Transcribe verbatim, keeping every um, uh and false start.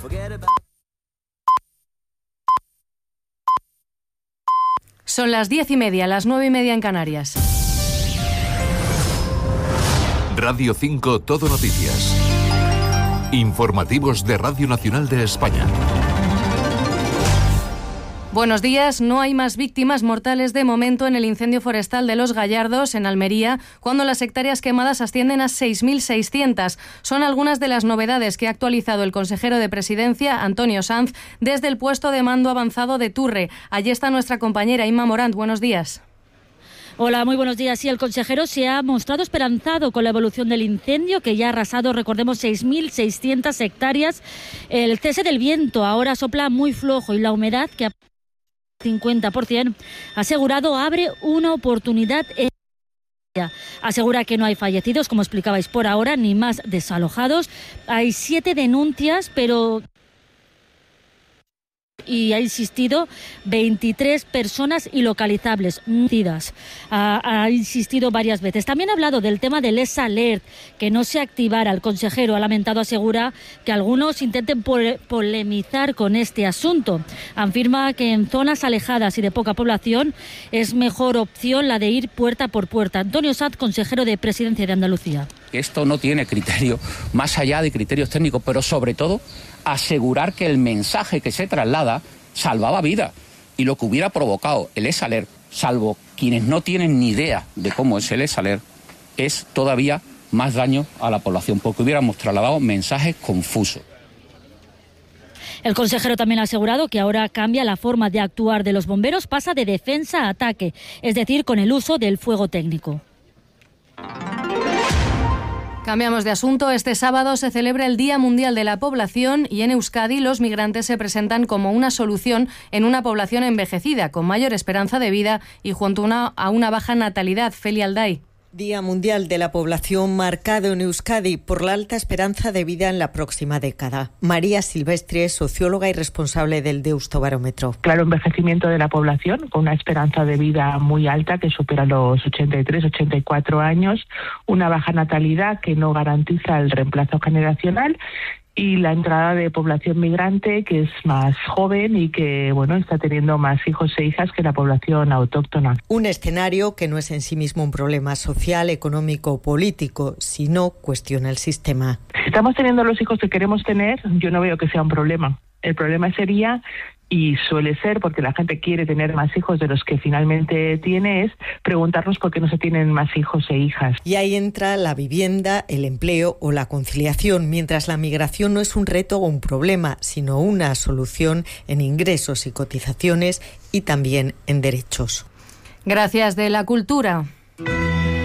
Son las diez y media, las nueve y media en Canarias. Radio cinco Todo Noticias. Informativos de Radio Nacional de España. Buenos días. No hay más víctimas mortales de momento en el incendio forestal de Los Gallardos, en Almería, cuando las hectáreas quemadas ascienden a seis mil seiscientas. Son algunas de las novedades que ha actualizado el consejero de Presidencia, Antonio Sanz, desde el puesto de mando avanzado de Turre. Allí está nuestra compañera Inma Morant. Buenos días. Hola, muy buenos días. Sí, el consejero se ha mostrado esperanzado con la evolución del incendio, que ya ha arrasado, recordemos, seis mil seiscientas hectáreas. El cese del viento ahora sopla muy flojo y la humedad, que ha cincuenta por ciento, asegurado, abre una oportunidad. Asegura que no hay fallecidos, como explicabais por ahora, ni más desalojados. Hay siete denuncias, pero... y ha insistido veintitrés personas ilocalizables, ha, ha insistido varias veces. También ha hablado del tema del Es Alert, que no se activara. El consejero ha lamentado, asegura, que algunos intenten pol- polemizar con este asunto. Afirma que en zonas alejadas y de poca población es mejor opción la de ir puerta por puerta. Antonio Sanz, consejero de Presidencia de Andalucía. Esto no tiene criterio, más allá de criterios técnicos, pero sobre todo asegurar que el mensaje que se traslada salvaba vida, y lo que hubiera provocado el Es Alert, salvo quienes no tienen ni idea de cómo es el Es Alert, es todavía más daño a la población, porque hubiéramos trasladado mensajes confusos. El consejero también ha asegurado que ahora cambia la forma de actuar de los bomberos, pasa de defensa a ataque, es decir, con el uso del fuego técnico. Cambiamos de asunto. Este sábado se celebra el Día Mundial de la Población y en Euskadi los migrantes se presentan como una solución en una población envejecida, con mayor esperanza de vida y junto a una, a una baja natalidad. Feli Alday. Día Mundial de la Población marcado en Euskadi por la alta esperanza de vida en la próxima década. María Silvestre, socióloga y responsable del Deustobarómetro. Claro, envejecimiento de la población con una esperanza de vida muy alta que supera los ochenta y tres, ochenta y cuatro años, una baja natalidad que no garantiza el reemplazo generacional y la entrada de población migrante que es más joven y que, bueno, está teniendo más hijos e hijas que la población autóctona. Un escenario que no es en sí mismo un problema social, económico o político, sino cuestiona el sistema. Si estamos teniendo los hijos que queremos tener, yo no veo que sea un problema. El problema sería, y suele ser porque la gente quiere tener más hijos de los que finalmente tiene, es preguntarnos por qué no se tienen más hijos e hijas. Y ahí entra la vivienda, el empleo o la conciliación, mientras la migración no es un reto o un problema, sino una solución en ingresos y cotizaciones y también en derechos. Gracias. De la cultura.